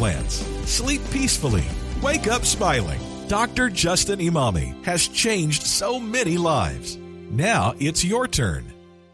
implants. Sleep peacefully. Wake up smiling. Dr. Justin Imami has changed so many lives. Now it's your turn.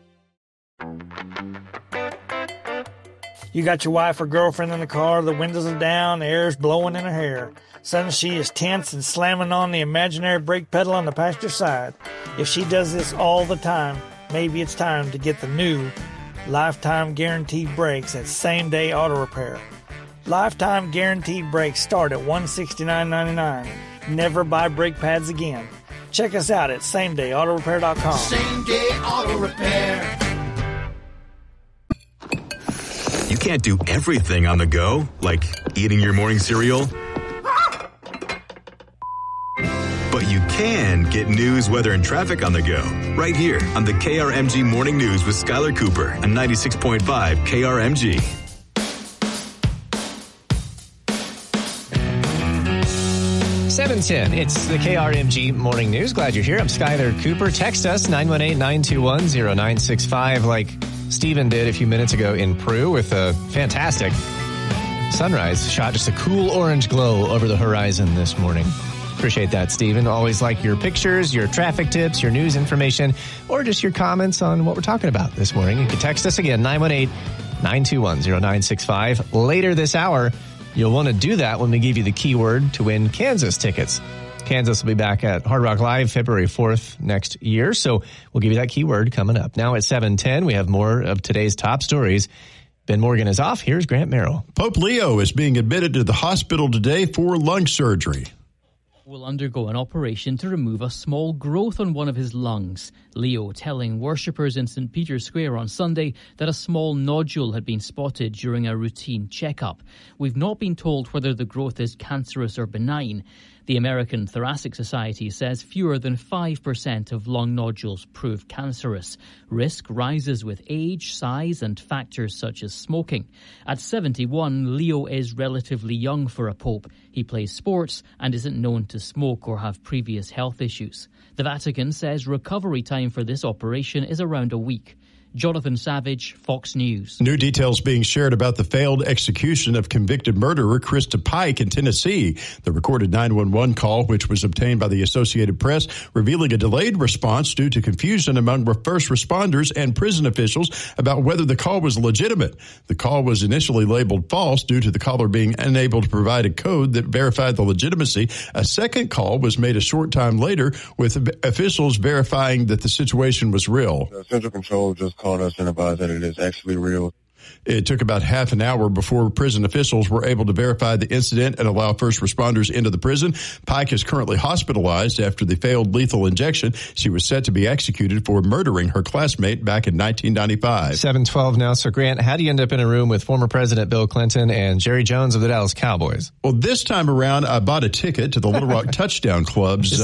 You got your wife or girlfriend in the car, the windows are down, the air is blowing in her hair. Suddenly she is tense and slamming on the imaginary brake pedal on the passenger side. If she does this all the time, maybe it's time to get the new Lifetime Guaranteed Brakes at Same Day Auto Repair. Lifetime Guaranteed Brakes start at $169.99. Never buy brake pads again. Check us out at SameDayAutoRepair.com. Same Day Auto Repair. You can't do everything on the go, like eating your morning cereal. But you can get news, weather, and traffic on the go right here on the KRMG Morning News with Skylar Cooper on 96.5 KRMG. 7:10. It's the KRMG Morning News. Glad you're here. I'm Skylar Cooper. Text us 918-921-0965 like Stephen did a few minutes ago in Peru with a fantastic sunrise shot. Just a cool orange glow over the horizon this morning. Appreciate that, Stephen. Always like your pictures, your traffic tips, your news information, or just your comments on what we're talking about this morning. You can text us again, 918-921-0965. Later this hour, you'll want to do that when we give you the keyword to win Kansas tickets. Kansas will be back at Hard Rock Live February 4th next year, so we'll give you that keyword coming up. Now at 7:10, we have more of today's top stories. Ben Morgan is off. Here's Grant Merrill. Pope Leo is being admitted to the hospital today for lung surgery. Will undergo an operation to remove a small growth on one of his lungs. Leo telling worshippers in St. Peter's Square on Sunday that a small nodule had been spotted during a routine checkup. We've not been told whether the growth is cancerous or benign. The American Thoracic Society says fewer than 5% of lung nodules prove cancerous. Risk rises with age, size and factors such as smoking. At 71, Leo is relatively young for a pope. He plays sports and isn't known to smoke or have previous health issues. The Vatican says recovery time for this operation is around a week. Jonathan Savage, Fox News. New details being shared about the failed execution of convicted murderer Krista Pike in Tennessee. The recorded 911 call, which was obtained by the Associated Press, revealing a delayed response due to confusion among first responders and prison officials about whether the call was legitimate. The call was initially labeled false due to the caller being unable to provide a code that verified the legitimacy. A second call was made a short time later, with officials verifying that the situation was real. Central Control just called us and advised that it is actually real. It took about half an hour before prison officials were able to verify the incident and allow first responders into the prison. Pike is currently hospitalized after the failed lethal injection. She was set to be executed for murdering her classmate back in 1995. 7:12 now. So, Grant, how do you end up in a room with former President Bill Clinton and Jerry Jones of the Dallas Cowboys? Well, this time around, I bought a ticket to the Little Rock Touchdown Club's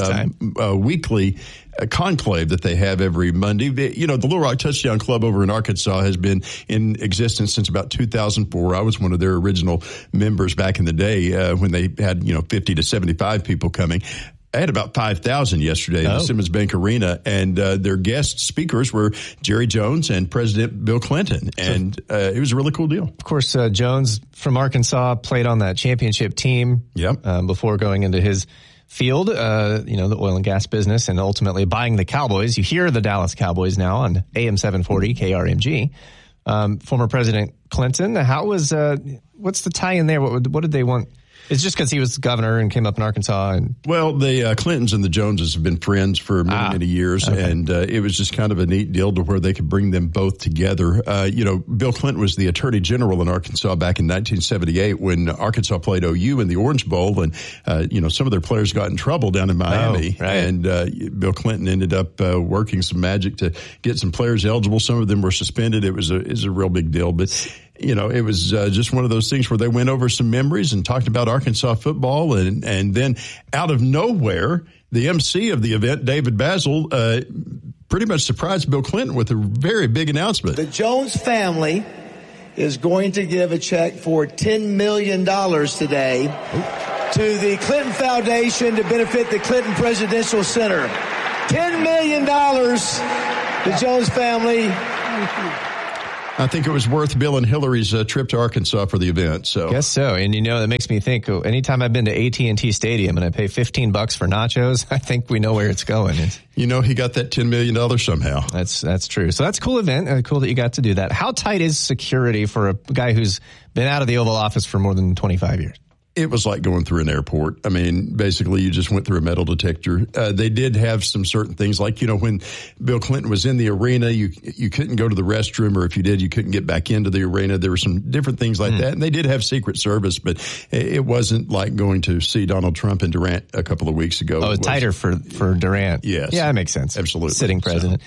weekly conclave that they have every Monday. The Little Rock Touchdown Club over in Arkansas has been in existence since about 2004. I was one of their original members back in the day when they had, 50 to 75 people coming. I had about 5,000 yesterday in the Simmons Bank Arena, and their guest speakers were Jerry Jones and President Bill Clinton, and it was a really cool deal. Of course, Jones from Arkansas played on that championship team before going into his field, the oil and gas business, and ultimately buying the Cowboys. You hear the Dallas Cowboys now on AM 740 KRMG. Former President Clinton, what's the tie in there? What did they want? It's just because he was governor and came up in Arkansas. Well, the Clintons and the Joneses have been friends for many years, and it was just kind of a neat deal to where they could bring them both together. Bill Clinton was the attorney general in Arkansas back in 1978 when Arkansas played OU in the Orange Bowl, and some of their players got in trouble down in Miami, and Bill Clinton ended up working some magic to get some players eligible. Some of them were suspended. It was a real big deal, but it was just one of those things where they went over some memories and talked about Arkansas football. And then out of nowhere, the MC of the event, David Basil, pretty much surprised Bill Clinton with a very big announcement. The Jones family is going to give a check for $10 million today to the Clinton Foundation to benefit the Clinton Presidential Center. $10 million, the Jones family. I think it was worth Bill and Hillary's trip to Arkansas for the event. So guess so. And that makes me think, anytime I've been to AT&T Stadium and I pay $15 for nachos, I think we know where it's going. He got that $10 million somehow. That's true. So that's a cool event. Cool that you got to do that. How tight is security for a guy who's been out of the Oval Office for more than 25 years? It was like going through an airport. I mean, basically, you just went through a metal detector. They did have some certain things, like, when Bill Clinton was in the arena, you couldn't go to the restroom, or if you did, you couldn't get back into the arena. There were some different things like that. And they did have Secret Service, but it wasn't like going to see Donald Trump and Durant a couple of weeks ago. Oh, tighter for Durant. Yes. Yeah, that makes sense. Absolutely. Sitting president.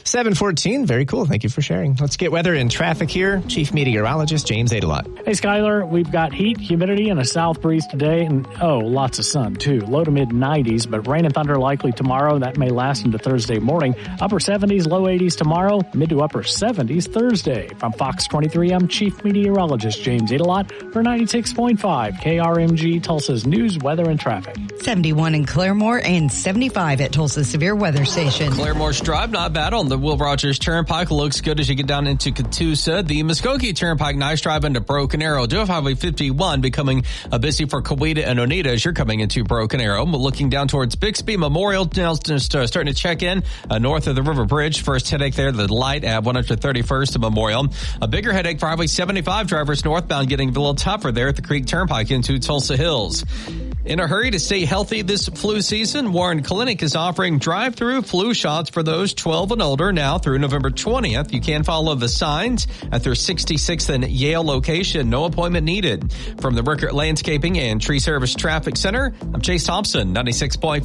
7:14. Very cool. Thank you for sharing. Let's get weather and traffic here. Chief Meteorologist James Adelot. Hey, Skyler. We've got heat, humidity, and a south breeze today, and lots of sun too. Low to mid 90s, but rain and thunder likely tomorrow. That may last into Thursday morning. Upper 70s, low 80s tomorrow. Mid to upper 70s Thursday. From Fox 23, I'm Chief Meteorologist James Adelot for 96.5 KRMG, Tulsa's news, weather, and traffic. 71 in Claremore and 75 at Tulsa Severe Weather Station. Claremore's Drive, not bad on the Will Rogers Turnpike. Looks good as you get down into Catoosa. The Muskogee Turnpike, nice drive into Broken Arrow. Do have Highway 51 becoming busy for Coweta and Oneida as you're coming into Broken Arrow. Looking down towards Bixby Memorial, now starting to check in north of the River Bridge. First headache there, the light at 131st Memorial. A bigger headache for Highway 75 drivers northbound, getting a little tougher there at the Creek Turnpike into Tulsa Hills. In a hurry to stay healthy this flu season, Warren Clinic is offering drive-through flu shots for those 12 and older now through November 20th. You can follow the signs at their 66th and Yale location. No appointment needed. From the Rickert Landscaping and Tree Service Traffic Center, I'm Chase Thompson, 96.5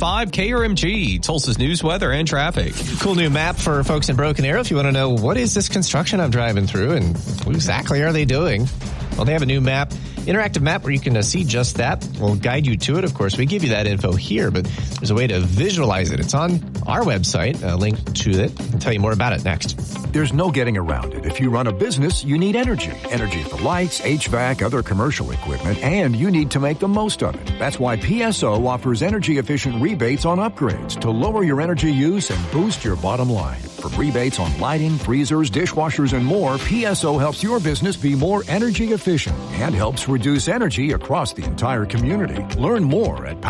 KRMG, Tulsa's news, weather, and traffic. Cool new map for folks in Broken Arrow if you want to know what is this construction I'm driving through and what exactly are they doing. Well, they have a new map, interactive map where you can see just that. We'll guide you to it, of course. We give you that info here, but there's a way to visualize it. It's on our website, a link to it. I'll tell you more about it next. There's no getting around it. If you run a business, you need energy. Energy for lights, HVAC, other commercial equipment, and you need to make the most of it. That's why PSO offers energy-efficient rebates on upgrades to lower your energy use and boost your bottom line. For rebates on lighting, freezers, dishwashers, and more, PSO helps your business be more energy efficient and helps reduce energy across the entire community. Learn more at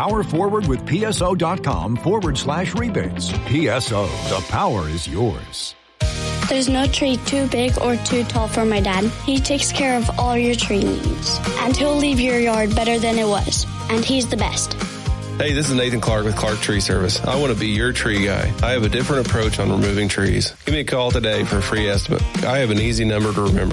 powerforwardwithpso.com/rebates. PSO, the power is yours. There's no tree too big or too tall for my dad. He takes care of all your tree needs. And he'll leave your yard better than it was. And he's the best. Hey, this is Nathan Clark with Clark Tree Service. I want to be your tree guy. I have a different approach on removing trees. Give me a call today for a free estimate. I have an easy number to remember.